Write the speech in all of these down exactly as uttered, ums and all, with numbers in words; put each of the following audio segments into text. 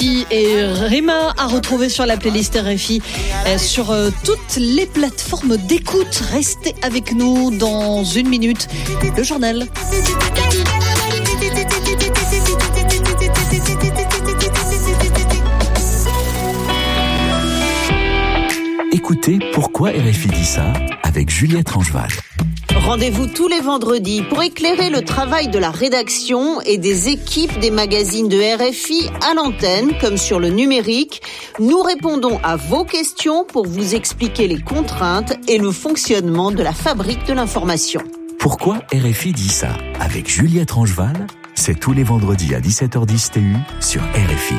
Fifi et Rima à retrouver sur la playlist R F I, sur toutes les plateformes d'écoute. Restez avec nous dans une minute. Le journal. Écoutez Pourquoi R F I dit ça avec Juliette Rangeval. Rendez-vous tous les vendredis pour éclairer le travail de la rédaction et des équipes des magazines de R F I à l'antenne comme sur le numérique. Nous répondons à vos questions pour vous expliquer les contraintes et le fonctionnement de la fabrique de l'information. Pourquoi R F I dit ça avec Juliette Rangeval, c'est tous les vendredis à dix-sept heures dix T U sur R F I.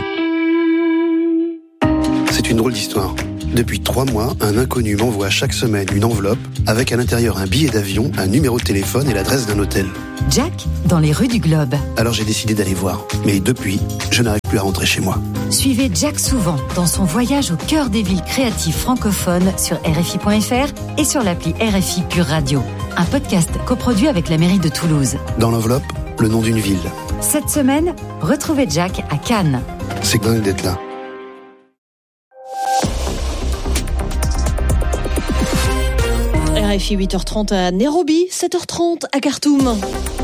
C'est une drôle d'histoire. Depuis trois mois, un inconnu m'envoie chaque semaine une enveloppe avec à l'intérieur un billet d'avion, un numéro de téléphone et l'adresse d'un hôtel. Jack, dans les rues du Globe. Alors j'ai décidé d'aller voir. Mais depuis, je n'arrive plus à rentrer chez moi. Suivez Jack souvent dans son voyage au cœur des villes créatives francophones sur R F I point F R et sur l'appli R F I Pure Radio. Un podcast coproduit avec la mairie de Toulouse. Dans l'enveloppe, le nom d'une ville. Cette semaine, retrouvez Jack à Cannes. C'est dingue d'être là. R F I huit heures trente à Nairobi, sept heures trente à Khartoum.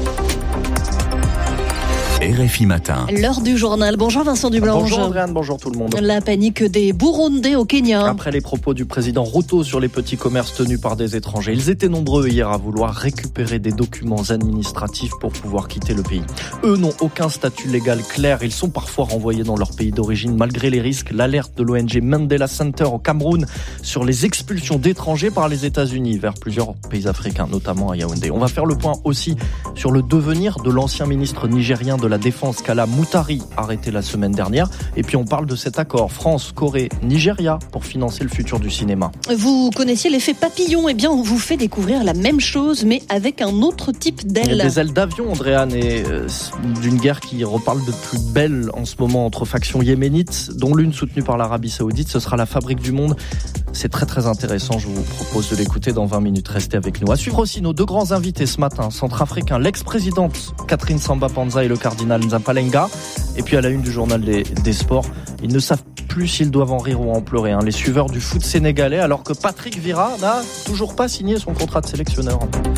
R F I Matin. L'heure du journal. Bonjour Vincent Dublanche. Bonjour Andréane, bonjour tout le monde. La panique des Burundais au Kenya. Après les propos du président Ruto sur les petits commerces tenus par des étrangers, ils étaient nombreux hier à vouloir récupérer des documents administratifs pour pouvoir quitter le pays. Eux n'ont aucun statut légal clair, ils sont parfois renvoyés dans leur pays d'origine malgré les risques. L'alerte de l'O N G Mandela Center au Cameroun sur les expulsions d'étrangers par les États-Unis vers plusieurs pays africains, notamment à Yaoundé. On va faire le point aussi sur le devenir de l'ancien ministre nigérien de la Défense Kala Moutari, arrêté la semaine dernière. Et puis on parle de cet accord France, Corée, Nigeria pour financer le futur du cinéma. Vous connaissiez l'effet papillon, eh bien on vous fait découvrir la même chose mais avec un autre type d'ailes. Des ailes d'avion, Andréane, et euh, d'une guerre qui reparle de plus belle en ce moment entre factions yéménites, dont l'une soutenue par l'Arabie Saoudite. Ce sera la fabrique du monde. C'est très très intéressant, je vous propose de l'écouter dans vingt minutes, restez avec nous. À suivre aussi nos deux grands invités ce matin, centrafricains, l'ex-présidente Catherine Samba-Panza et le cardinal Nzapalenga. Et puis à la une du journal des, des sports, ils ne savent plus s'ils doivent en rire ou en pleurer, hein, les suiveurs du foot sénégalais, alors que Patrick Vieira n'a toujours pas signé son contrat de sélectionneur.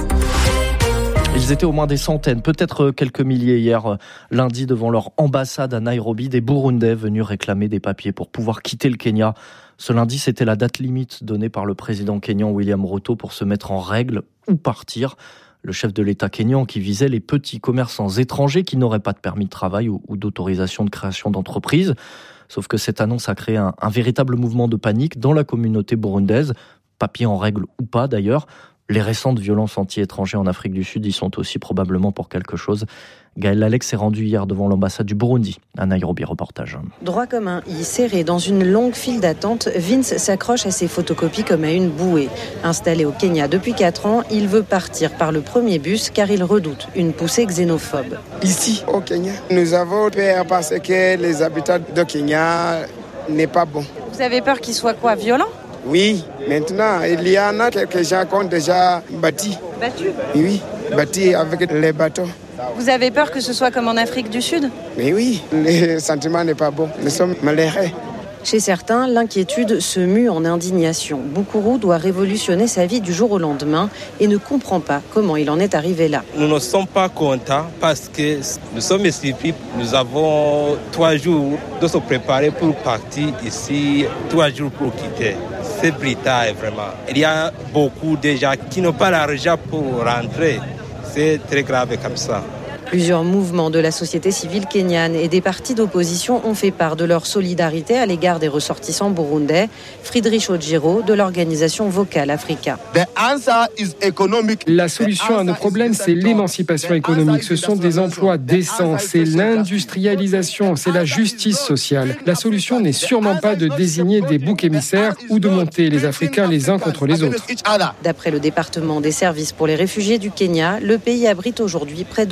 Ils étaient au moins des centaines, peut-être quelques milliers hier lundi devant leur ambassade à Nairobi, des Burundais venus réclamer des papiers pour pouvoir quitter le Kenya. Ce lundi, c'était la date limite donnée par le président kényan William Ruto pour se mettre en règle ou partir. Le chef de l'État kényan qui visait les petits commerçants étrangers qui n'auraient pas de permis de travail ou, ou d'autorisation de création d'entreprise. Sauf que cette annonce a créé un, un véritable mouvement de panique dans la communauté burundaise, papier en règle ou pas d'ailleurs. Les récentes violences anti-étrangers en Afrique du Sud y sont aussi probablement pour quelque chose. Gaël Lalec s'est rendu hier devant l'ambassade du Burundi à Nairobi. Reportage. Droit comme un i, serré dans une longue file d'attente, Vince s'accroche à ses photocopies comme à une bouée. Installé au Kenya depuis quatre ans, il veut partir par le premier bus car il redoute une poussée xénophobe. Ici, au Kenya, nous avons peur parce que les habitants de Kenya n'est pas bon. Vous avez peur qu'il soit quoi, violent ? Oui, maintenant, il y en a quelques gens qui ont déjà bâti. Battu ? Oui, bâti avec les bateaux. Vous avez peur que ce soit comme en Afrique du Sud ? Mais oui, le sentiment n'est pas bon. Nous sommes malheureux. Chez certains, l'inquiétude se mue en indignation. Boukourou doit révolutionner sa vie du jour au lendemain et ne comprend pas comment il en est arrivé là. Nous ne sommes pas contents parce que nous sommes ici, nous avons trois jours de se préparer pour partir ici, trois jours pour quitter. C'est plus tard vraiment. Il y a beaucoup de gens qui n'ont pas l'argent pour rentrer. C'est très grave comme ça. Plusieurs mouvements de la société civile kenyane et des partis d'opposition ont fait part de leur solidarité à l'égard des ressortissants burundais. Friedrich Ojiro de l'organisation Vocal Africa. La solution à nos problèmes, c'est l'émancipation économique. Ce sont des emplois décents, c'est l'industrialisation, c'est la justice sociale. La solution n'est sûrement pas de désigner des boucs émissaires ou de monter les Africains les uns contre les autres. D'après le département des services pour les réfugiés du Kenya, le pays abrite aujourd'hui près de trente-quatre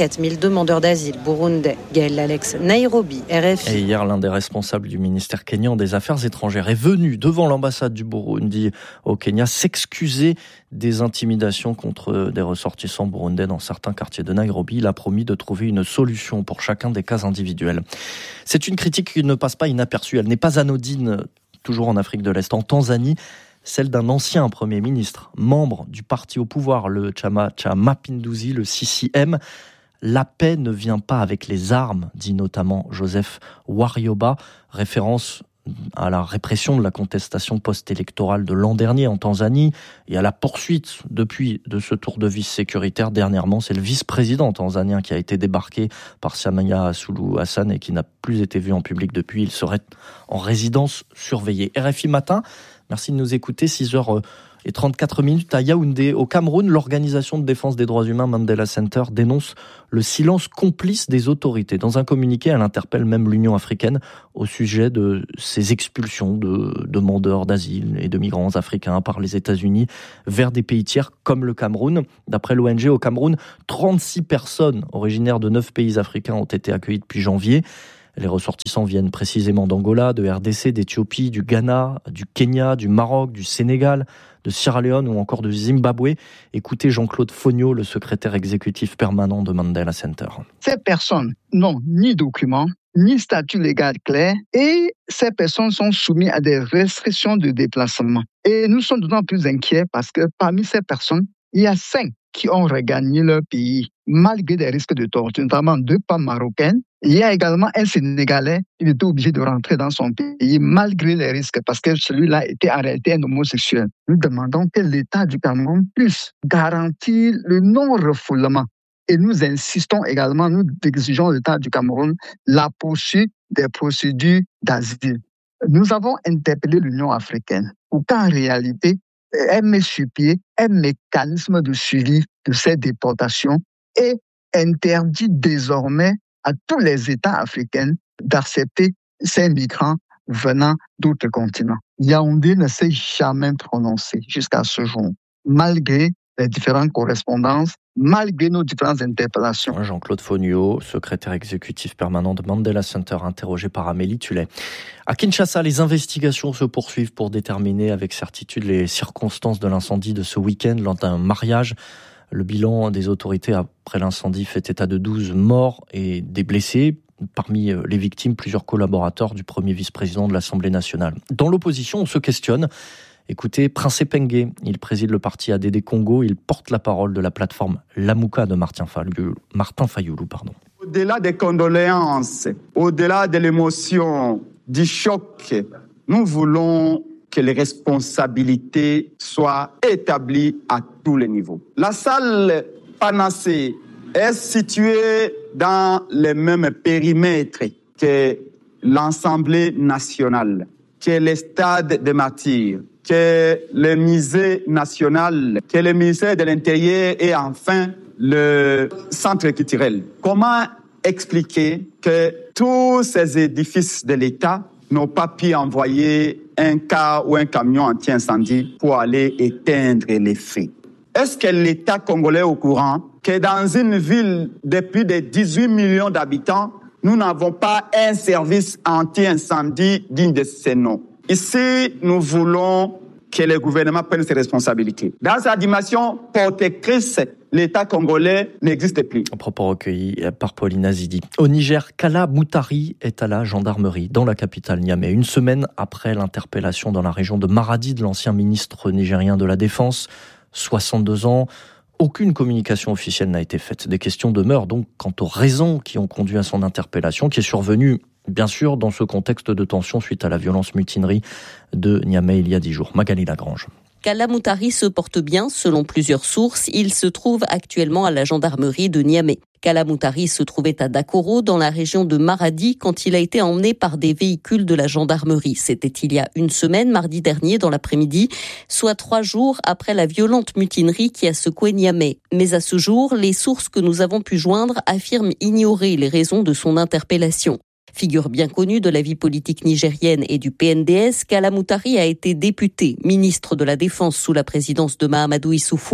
vingt-sept mille demandeurs d'asile burundais. Gaël Alex, Nairobi, R F I. Et hier, l'un des responsables du ministère kényan des Affaires étrangères est venu devant l'ambassade du Burundi au Kenya s'excuser des intimidations contre des ressortissants burundais dans certains quartiers de Nairobi. Il a promis de trouver une solution pour chacun des cas individuels. C'est une critique qui ne passe pas inaperçue. Elle n'est pas anodine, toujours en Afrique de l'Est. En Tanzanie, celle d'un ancien Premier ministre, membre du parti au pouvoir, le Chama cha Mapinduzi, le C C M. La paix ne vient pas avec les armes, dit notamment Joseph Warioba, référence à la répression de la contestation post-électorale de l'an dernier en Tanzanie et à la poursuite depuis de ce tour de vis sécuritaire. Dernièrement, c'est le vice-président tanzanien qui a été débarqué par Samia Suluhu Hassan et qui n'a plus été vu en public depuis. Il serait en résidence surveillée. R F I Matin, merci de nous écouter. six heures trente-quatre minutes à Yaoundé, au Cameroun. L'organisation de défense des droits humains Mandela Center dénonce le silence complice des autorités. Dans un communiqué, elle interpelle même l'Union africaine au sujet de ces expulsions de demandeurs d'asile et de migrants africains par les États-Unis vers des pays tiers comme le Cameroun. D'après l'O N G, au Cameroun, trente-six personnes originaires de neuf pays africains ont été accueillies depuis janvier. Les ressortissants viennent précisément d'Angola, de R D C, d'Éthiopie, du Ghana, du Kenya, du Maroc, du Sénégal, de Sierra Leone ou encore de Zimbabwe. Écoutez Jean-Claude Fogno, le secrétaire exécutif permanent de Mandela Center. Ces personnes n'ont ni documents, ni statut légal clair et ces personnes sont soumises à des restrictions de déplacement. Et nous sommes d'autant plus inquiets parce que parmi ces personnes, il y a cinq qui ont regagné leur pays malgré des risques de torture, notamment deux femmes marocaines. Il y a également un Sénégalais, il était obligé de rentrer dans son pays malgré les risques parce que celui-là était en réalité un homosexuel. Nous demandons que l'État du Cameroun puisse garantir le non-refoulement. Et nous insistons également, nous exigeons de l'État du Cameroun la poursuite des procédures d'asile. Nous avons interpellé l'Union africaine pour qu'en réalité, elle met sur pied un mécanisme de suivi de ces déportations et interdit désormais à tous les États africains d'accepter ces migrants venant d'autres continents. Yaoundé ne s'est jamais prononcé jusqu'à ce jour, malgré les différentes correspondances, malgré nos différentes interpellations. Jean-Claude Fogno, secrétaire exécutif permanent de Mandela Center, interrogé par Amélie Tullet. À Kinshasa, les investigations se poursuivent pour déterminer avec certitude les circonstances de l'incendie de ce week-end lors d'un mariage. Le bilan des autorités après l'incendie fait état de douze morts et des blessés. Parmi les victimes, plusieurs collaborateurs du premier vice-président de l'Assemblée nationale. Dans l'opposition, on se questionne. Écoutez, Prince Pengue, il préside le parti A D D Congo, il porte la parole de la plateforme Lamuka de Martin Fayulu. Martin Fayulu, pardon. Au-delà des condoléances, au-delà de l'émotion, du choc, nous voulons que les responsabilités soient établies à tous les niveaux. La salle Panacée est située dans le même périmètre que l'Assemblée nationale, que les stades des martyrs, que le musée national, que le ministère de l'Intérieur et enfin le centre culturel. Comment expliquer que tous ces édifices de l'État n'ont pas pu envoyer un car ou un camion anti-incendie pour aller éteindre les feux? Est-ce que l'État congolais est au courant que dans une ville de plus de dix-huit millions d'habitants, nous n'avons pas un service anti-incendie digne de ce nom? Ici, nous voulons que le gouvernement prenne ses responsabilités. Dans sa dimension protectrice, l'État congolais n'existe plus. Un propos recueilli par Pauline Azidi. Au Niger, Kala Moutari est à la gendarmerie dans la capitale Niamey. Une semaine après l'interpellation dans la région de Maradi de l'ancien ministre nigérien de la Défense, soixante-deux ans. Aucune communication officielle n'a été faite. Des questions demeurent donc quant aux raisons qui ont conduit à son interpellation, qui est survenue, bien sûr, dans ce contexte de tension suite à la violence mutinerie de Niamey il y a dix jours. Magali Lagrange. Kala Moutari se porte bien, selon plusieurs sources. Il se trouve actuellement à la gendarmerie de Niamey. Kala Moutari se trouvait à Dakoro, dans la région de Maradi, quand il a été emmené par des véhicules de la gendarmerie. C'était il y a une semaine, mardi dernier, dans l'après-midi, soit trois jours après la violente mutinerie qui a secoué Niamey. Mais à ce jour, les sources que nous avons pu joindre affirment ignorer les raisons de son interpellation. Figure bien connue de la vie politique nigérienne et du P N D S, Kala Moutari a été député, ministre de la Défense sous la présidence de Mahamadou Issoufou.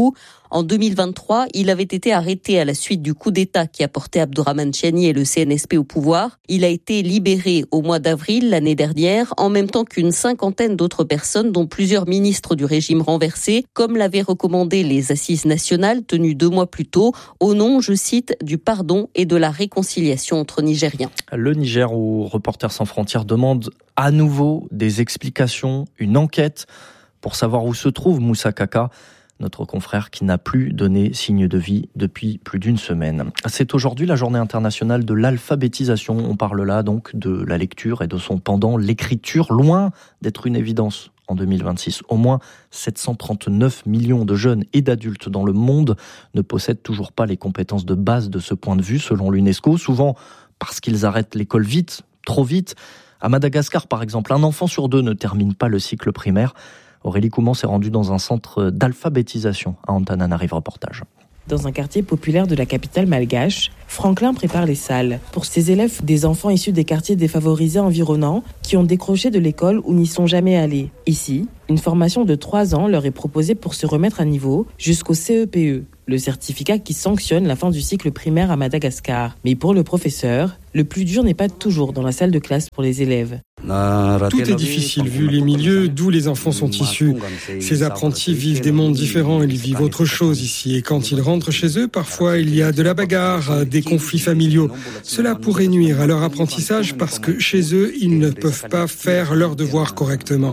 En deux mille vingt-trois, il avait été arrêté à la suite du coup d'État qui a porté Abdourahmane Tiani et le C N S P au pouvoir. Il a été libéré au mois d'avril l'année dernière, en même temps qu'une cinquantaine d'autres personnes, dont plusieurs ministres du régime renversé, comme l'avaient recommandé les assises nationales tenues deux mois plus tôt, au nom, je cite, du pardon et de la réconciliation entre Nigériens. Le Niger, où Reporters sans frontières demande à nouveau des explications, une enquête pour savoir où se trouve Moussa Kaka, notre confrère qui n'a plus donné signe de vie depuis plus d'une semaine. C'est aujourd'hui la journée internationale de l'alphabétisation. On parle là donc de la lecture et de son pendant, l'écriture, loin d'être une évidence en deux mille vingt-six. Au moins sept cent trente-neuf millions de jeunes et d'adultes dans le monde ne possèdent toujours pas les compétences de base de ce point de vue, selon l'UNESCO, souvent parce qu'ils arrêtent l'école vite, trop vite. À Madagascar, par exemple, un enfant sur deux ne termine pas le cycle primaire. Aurélie Couman s'est rendue dans un centre d'alphabétisation à Antananarive. Reportage. Dans un quartier populaire de la capitale malgache, Franklin prépare les salles pour ses élèves, des enfants issus des quartiers défavorisés environnants qui ont décroché de l'école ou n'y sont jamais allés. Ici, une formation de trois ans leur est proposée pour se remettre à niveau jusqu'au C E P E, le certificat qui sanctionne la fin du cycle primaire à Madagascar. Mais pour le professeur, le plus dur n'est pas toujours dans la salle de classe pour les élèves. Tout est difficile vu les milieux d'où les enfants sont issus. Ces apprentis vivent des mondes différents, ils vivent autre chose ici. Et quand ils rentrent chez eux, parfois il y a de la bagarre, des conflits familiaux. Cela pourrait nuire à leur apprentissage parce que chez eux, ils ne peuvent pas faire leurs devoirs correctement.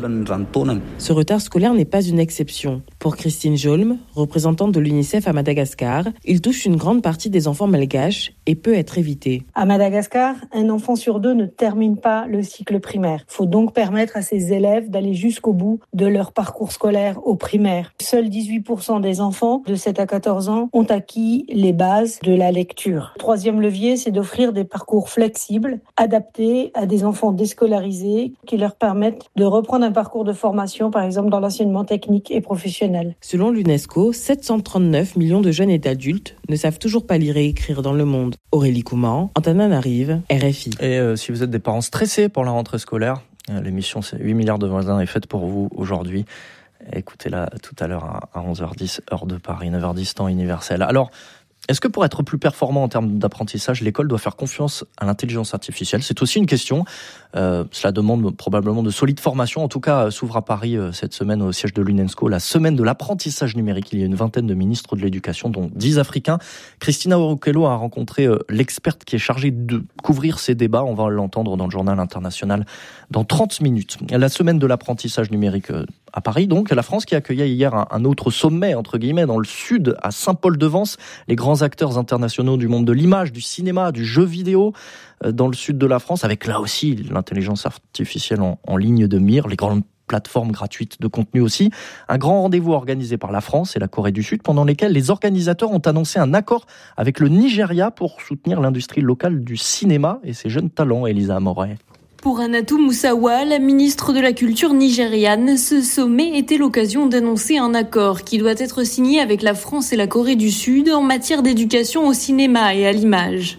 Ce retard scolaire n'est pas une exception. Pour Christine Jolm, représentante de l'UNICEF à Madagascar, il touche une grande partie des enfants malgaches et peut être évité. À Madagascar, un enfant sur deux ne termine pas le cycle primaire. Il faut donc permettre à ces élèves d'aller jusqu'au bout de leur parcours scolaire au primaire. Seuls dix-huit pour cent des enfants de sept à quatorze ans ont acquis les bases de la lecture. Troisième levier, c'est d'offrir des parcours flexibles, adaptés à des enfants déscolarisés, qui leur permettent de reprendre un parcours de formation, par exemple dans l'enseignement technique et professionnel. Selon l'UNESCO, sept cent trente-neuf millions de jeunes et d'adultes ne savent toujours pas lire et écrire dans le monde. Aurélie Couman, Antananarive, R F I. Et euh, si vous êtes des parents stressés pour la rentrée scolaire, euh, l'émission c'est huit milliards de voisins est faite pour vous aujourd'hui. Écoutez-la tout à l'heure à onze heures dix, heure de Paris, neuf heures dix, temps universel. Alors, est-ce que pour être plus performant en termes d'apprentissage, l'école doit faire confiance à l'intelligence artificielle ? C'est aussi une question. Euh, cela demande probablement de solides formations. En tout cas, s'ouvre à Paris euh, cette semaine au siège de l'UNESCO la semaine de l'apprentissage numérique. Il y a une vingtaine de ministres de l'éducation, dont dix Africains. Christina Orukelo a rencontré euh, l'experte qui est chargée de couvrir ces débats. On va l'entendre dans le journal international dans trente minutes. La semaine de l'apprentissage numérique euh, à Paris, donc, la France qui accueillait hier un, un autre sommet, entre guillemets, dans le sud, à Saint-Paul-de-Vence. Les grands acteurs internationaux du monde de l'image, du cinéma, du jeu vidéo, euh, dans le sud de la France, avec là aussi l'intelligence artificielle en, en ligne de mire, les grandes plateformes gratuites de contenu aussi. Un grand rendez-vous organisé par la France et la Corée du Sud, pendant lesquels les organisateurs ont annoncé un accord avec le Nigeria pour soutenir l'industrie locale du cinéma et ses jeunes talents. Elisa Amoret. Pour Anatou Moussawa, la ministre de la Culture nigériane, ce sommet était l'occasion d'annoncer un accord qui doit être signé avec la France et la Corée du Sud en matière d'éducation au cinéma et à l'image.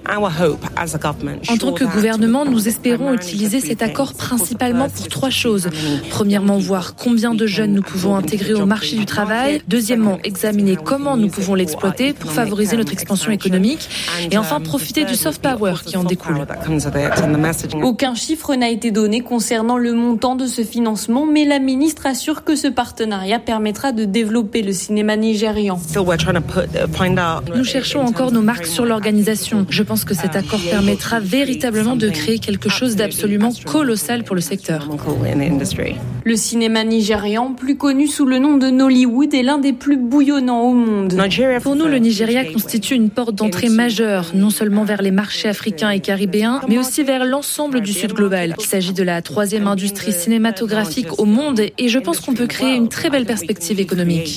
En tant que gouvernement, nous espérons utiliser cet accord principalement pour trois choses. Premièrement, voir combien de jeunes nous pouvons intégrer au marché du travail. Deuxièmement, examiner comment nous pouvons l'exploiter pour favoriser notre expansion économique. Et enfin, profiter du soft power qui en découle. Aucun chiffre n'a été donné concernant le montant de ce financement, mais la ministre assure que ce partenariat permettra de développer le cinéma nigérian. Nous cherchons encore nos marques sur l'organisation. Je pense que cet accord permettra véritablement de créer quelque chose d'absolument colossal pour le secteur. Le cinéma nigérian, plus connu sous le nom de Nollywood, est l'un des plus bouillonnants au monde. Pour nous, le Nigeria constitue une porte d'entrée majeure, non seulement vers les marchés africains et caribéens, mais aussi vers l'ensemble du Sud global. Il s'agit de la troisième industrie cinématographique au monde et je pense qu'on peut créer une très belle perspective économique.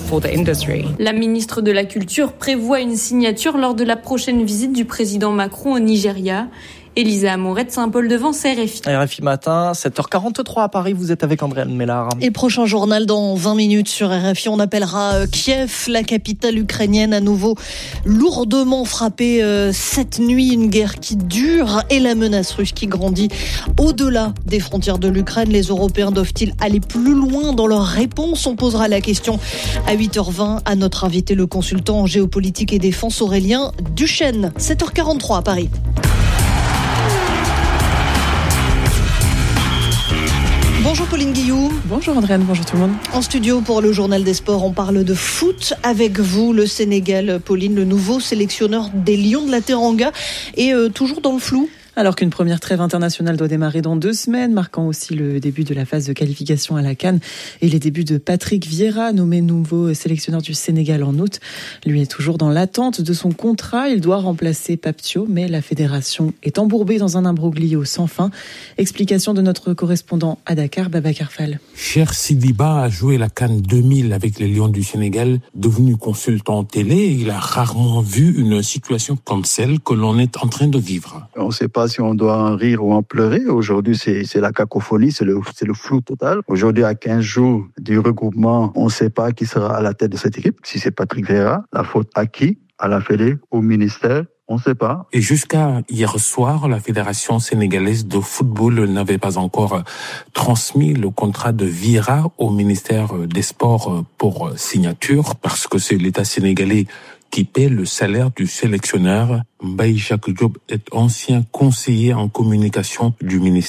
La ministre de la Culture prévoit une signature lors de la prochaine visite du président Macron au Nigeria. Elisa Amouret de Saint-Paul-de-Vence, R F I. R F I matin, sept heures quarante-trois à Paris, vous êtes avec Andréane Mélard. Et prochain journal dans vingt minutes sur R F I, on appellera Kiev, la capitale ukrainienne, à nouveau lourdement frappée euh, cette nuit. Une guerre qui dure et la menace russe qui grandit au-delà des frontières de l'Ukraine. Les Européens doivent-ils aller plus loin dans leur réponse? On posera la question à huit heures vingt à notre invité, le consultant en géopolitique et défense Aurélien Duchesne. sept heures quarante-trois à Paris. Bonjour Pauline Guillou. Bonjour Andréane, bonjour tout le monde. En studio pour le Journal des Sports, on parle de foot avec vous. Le Sénégal, Pauline, le nouveau sélectionneur des Lions de la Teranga, est euh, toujours dans le flou. Alors qu'une première trêve internationale doit démarrer dans deux semaines, marquant aussi le début de la phase de qualification à la CAN et les débuts de Patrick Vieira, nommé nouveau sélectionneur du Sénégal en août. Lui est toujours dans l'attente de son contrat. Il doit remplacer Papthio, mais la fédération est embourbée dans un imbroglio sans fin. Explication de notre correspondant à Dakar, Babacar Fall. Cheikh Sidiba a joué la CAN deux mille avec les Lions du Sénégal. Devenu consultant télé, il a rarement vu une situation comme celle que l'on est en train de vivre. On ne sait pas si on doit en rire ou en pleurer. Aujourd'hui, c'est, c'est la cacophonie, c'est le, c'est le flou total. Aujourd'hui, à quinze jours du regroupement, on ne sait pas qui sera à la tête de cette équipe. Si c'est Patrick Vieira, la faute à qui? À la Fédé, au ministère? On ne sait pas. Et jusqu'à hier soir, la Fédération sénégalaise de football n'avait pas encore transmis le contrat de Vieira au ministère des Sports pour signature, parce que c'est l'État sénégalais qui paie le salaire du sélectionneur. Mbaye Jacques Diop est ancien conseiller en communication du ministère.